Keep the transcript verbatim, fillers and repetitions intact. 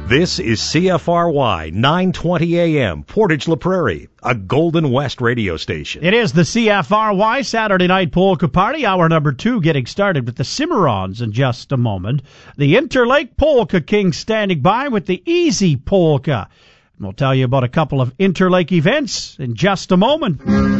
This is C F R Y nine twenty A M, Portage La Prairie, a Golden West radio station. It is the C F R Y Saturday Night Polka Party, hour number two, getting started with the Cimarrons in just a moment. The Interlake Polka King standing by with the Easy Polka. We'll tell you about a couple of Interlake events in just a moment.